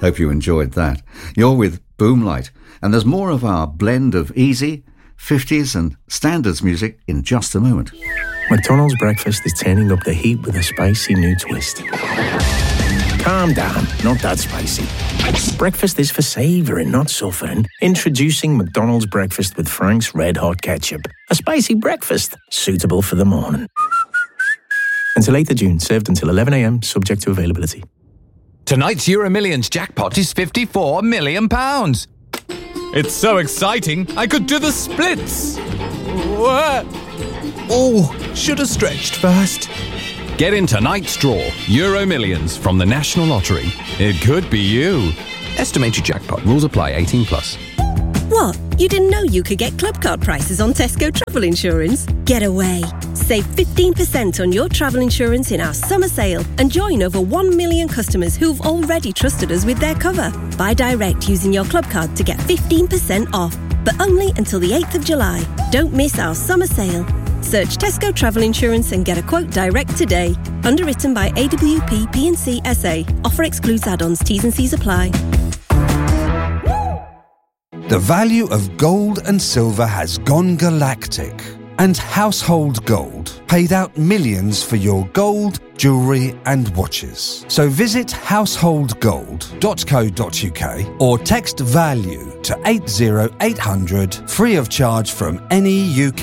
Hope you enjoyed that. You're with Boomlight, and there's more of our blend of easy, 50s and standards music in just a moment. McDonald's breakfast is turning up the heat with a spicy new twist. Calm down, not that spicy. Breakfast is for savouring, not suffering. Introducing McDonald's breakfast with Frank's Red Hot Ketchup. A spicy breakfast, suitable for the morning. Until 8th of June, served until 11 a.m, subject to availability. Tonight's Euro Millions jackpot is £54 million. It's so exciting, I could do the splits. Oh, should have stretched first. Get in tonight's draw, Euro Millions from the National Lottery. It could be you. Estimated jackpot. Rules apply. 18+. What? You didn't know you could get club card prices on Tesco travel insurance? Get away. Save 15% on your travel insurance in our summer sale and join over 1 million customers who've already trusted us with their cover. Buy direct using your club card to get 15% off, but only until the 8th of July. Don't miss our summer sale. Search Tesco Travel Insurance and get a quote direct today. Underwritten by AWP P&C SA. Offer excludes add-ons. T's and C's apply. The value of gold and silver has gone galactic, and Household Gold paid out millions for your gold, jewellery and watches. So visit householdgold.co.uk or text VALUE to 80800 free of charge from any UK